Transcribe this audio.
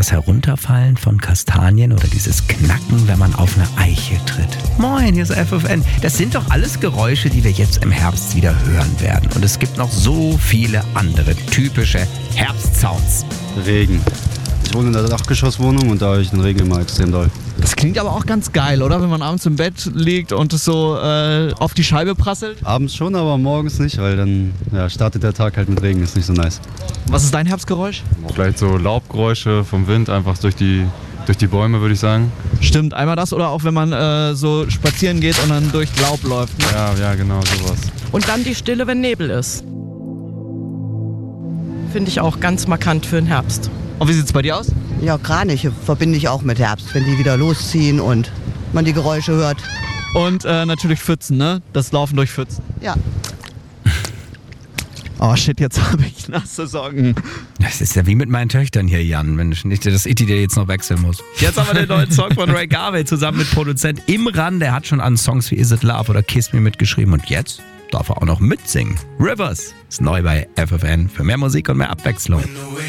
das Herunterfallen von Kastanien oder dieses Knacken, wenn man auf eine Eiche tritt. Moin, hier ist FFN. Das sind doch alles Geräusche, die wir jetzt im Herbst wieder hören werden. Und es gibt noch so viele andere typische Herbstsounds. Regen. Ich wohne in der Dachgeschosswohnung und da habe ich den Regen immer extrem doll. Das klingt aber auch ganz geil, oder? Wenn man abends im Bett liegt und es so auf die Scheibe prasselt. Abends schon, aber morgens nicht, weil dann startet der Tag halt mit Regen, ist nicht so nice. Was ist dein Herbstgeräusch? Vielleicht so Laubgeräusche vom Wind, einfach durch die Bäume, würde ich sagen. Stimmt, einmal das oder auch wenn man so spazieren geht und dann durch Laub läuft. Ne? Ja, genau, sowas. Und dann die Stille, wenn Nebel ist. Finde ich auch ganz markant für den Herbst. Und wie sieht's bei dir aus? Ja, Kraniche verbinde ich auch mit Herbst, wenn die wieder losziehen und man die Geräusche hört. Und natürlich Pfützen, ne? Das Laufen durch Pfützen. Ja. Oh shit, jetzt habe ich nasse Socken. Das ist ja wie mit meinen Töchtern hier, Jan. Wenn nicht, dass Itti dir jetzt noch wechseln muss. Jetzt haben wir den neuen Song von Ray Garvey zusammen mit Produzent Imran. Der hat schon an Songs wie Is It Love oder Kiss Me mitgeschrieben. Und jetzt darf er auch noch mitsingen. Rivers ist neu bei FFN für mehr Musik und mehr Abwechslung.